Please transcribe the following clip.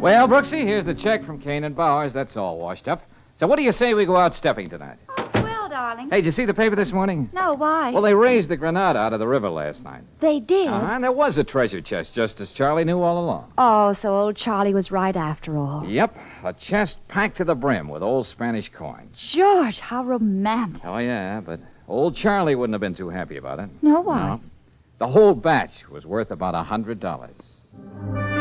Well, Brooksy, here's the check from Kane and Bowers. That's all washed up. So what do you say we go out stepping tonight? Oh, well, darling. Hey, did you see the paper this morning? No, why? Well, they raised the Granada out of the river last night. They did? And there was a treasure chest, just as Charlie knew all along. Oh, so old Charlie was right after all. Yep, a chest packed to the brim with old Spanish coins. George, how romantic. Oh, yeah, but old Charlie wouldn't have been too happy about it. No, why? No. The whole batch was worth about $100.